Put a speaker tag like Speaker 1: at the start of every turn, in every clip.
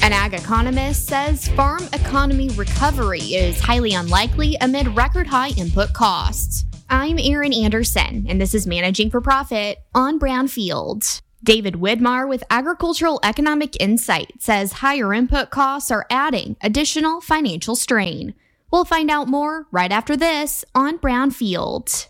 Speaker 1: An ag economist says farm economy recovery is highly unlikely amid record high input costs. I'm Erin Anderson, and this is Managing for Profit on Brownfield. David Widmar with Agricultural Economic Insight says higher input costs are adding additional financial strain. We'll find out more right after this on Brownfield.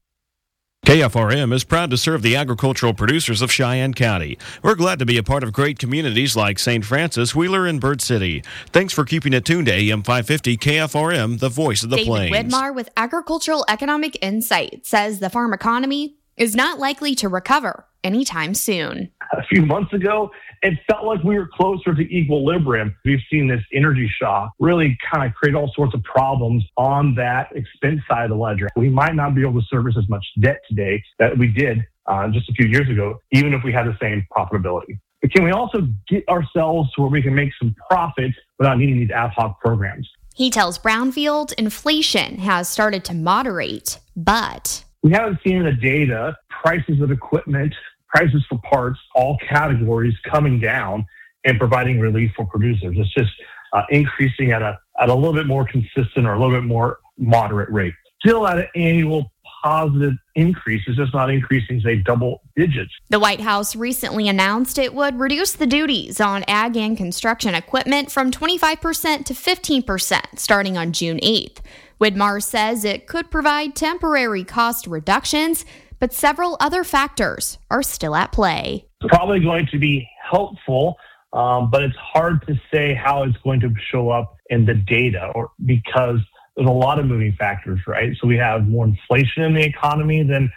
Speaker 2: KFRM is proud to serve the agricultural producers of Cheyenne County. We're glad to be a part of great communities like St. Francis, Wheeler, and Bird City. Thanks for keeping it tuned to AM 550 KFRM, the voice of the plains.
Speaker 1: David Widmar with Agricultural Economic Insight says the farm economy is not likely to recover anytime soon.
Speaker 3: A few months ago, it felt like we were closer to equilibrium. We've seen this energy shock really kind of create all sorts of problems on that expense side of the ledger. We might not be able to service as much debt today that we did just a few years ago, even if we had the same profitability. But can we also get ourselves to where we can make some profits without needing these ad hoc programs?
Speaker 1: He tells Brownfield inflation has started to moderate, but
Speaker 3: we haven't seen in the data prices of equipment, prices for parts, all categories coming down and providing relief for producers. It's just increasing at a little bit more consistent or a little bit more moderate rate. Still at an annual positive increase. It's just not increasing, say, double digits.
Speaker 1: The White House recently announced it would reduce the duties on ag and construction equipment from 25% to 15% starting on June 8th. Widmar says it could provide temporary cost reductions, but several other factors are still at play.
Speaker 3: It's probably going to be helpful, but it's hard to say how it's going to show up in the data, or because there's a lot of moving factors, right? So we have more inflation in the economy than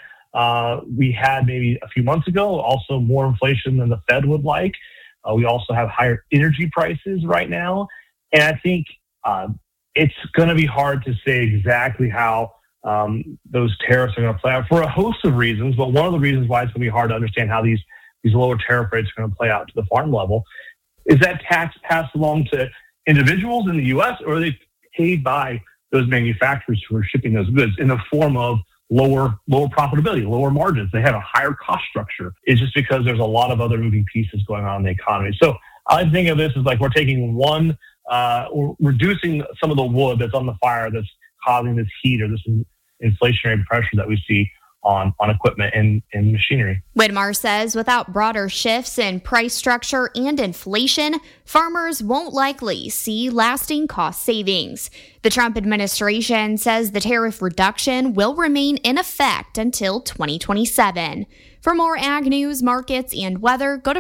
Speaker 3: we had maybe a few months ago, also more inflation than the Fed would like. We also have higher energy prices right now. And I think it's going to be hard to say exactly how those tariffs are going to play out for a host of reasons. But one of the reasons why it's going to be hard to understand how these lower tariff rates are going to play out to the farm level is that tax passed along to individuals in the U.S., or are they paid by those manufacturers who are shipping those goods in the form of lower profitability, lower margins? They have a higher cost structure. It's just because there's a lot of other moving pieces going on in the economy. So I think of this as like we're taking we're reducing some of the wood that's on the fire that's causing this heat or this inflationary pressure that we see on equipment and machinery.
Speaker 1: Widmar says without broader shifts in price structure and inflation, farmers won't likely see lasting cost savings. The Trump administration says the tariff reduction will remain in effect until 2027. For more ag news, markets, and weather, go to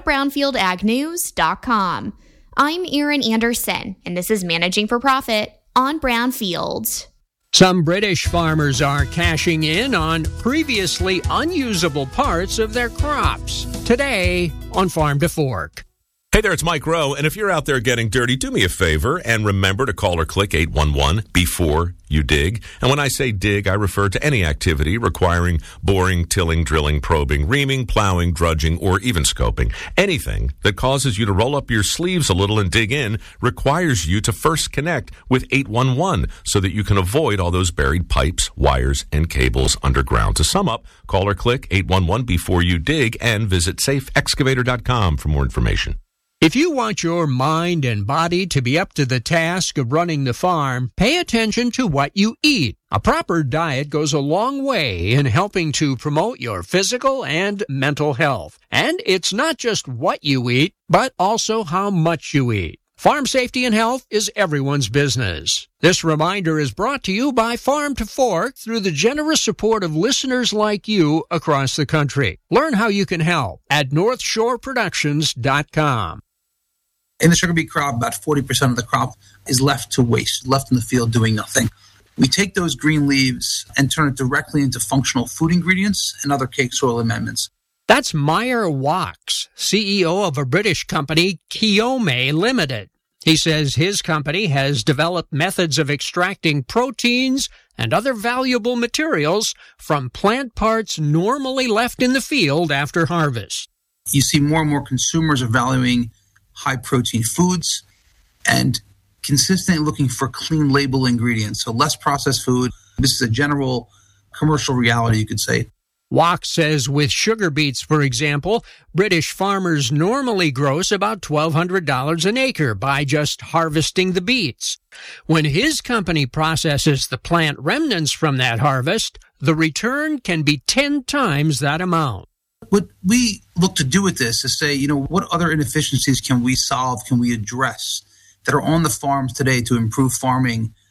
Speaker 1: brownfieldagnews.com. I'm Erin Anderson, and this is Managing for Profit on Brownfield.
Speaker 4: Some British farmers are cashing in on previously unusable parts of their crops. Today on Farm to Fork.
Speaker 5: Hey there, it's Mike Rowe, and if you're out there getting dirty, do me a favor and remember to call or click 811 before you dig. And when I say dig, I refer to any activity requiring boring, tilling, drilling, probing, reaming, plowing, drudging, or even scoping. Anything that causes you to roll up your sleeves a little and dig in requires you to first connect with 811 so that you can avoid all those buried pipes, wires, and cables underground. To sum up, call or click 811 before you dig and visit safeexcavator.com for more information.
Speaker 4: If you want your mind and body to be up to the task of running the farm, pay attention to what you eat. A proper diet goes a long way in helping to promote your physical and mental health. And it's not just what you eat, but also how much you eat. Farm safety and health is everyone's business. This reminder is brought to you by Farm to Fork through the generous support of listeners like you across the country. Learn how you can help at NorthshoreProductions.com.
Speaker 6: In the sugar beet crop, about 40% of the crop is left to waste, left in the field doing nothing. We take those green leaves and turn it directly into functional food ingredients and other cake soil amendments.
Speaker 4: That's Meyer Wachs, CEO of a British company, Kiome Limited. He says his company has developed methods of extracting proteins and other valuable materials from plant parts normally left in the field after harvest.
Speaker 6: You see more and more consumers are valuing high-protein foods and consistently looking for clean label ingredients, so less processed food. This is a general commercial reality, you could say.
Speaker 4: Wach says with sugar beets, for example, British farmers normally gross about $1,200 an acre by just harvesting the beets. When his company processes the plant remnants from that harvest, the return can be 10 times that amount.
Speaker 6: What we look to do with this is say, what other inefficiencies can we solve, can we address that are on the farms today to improve farming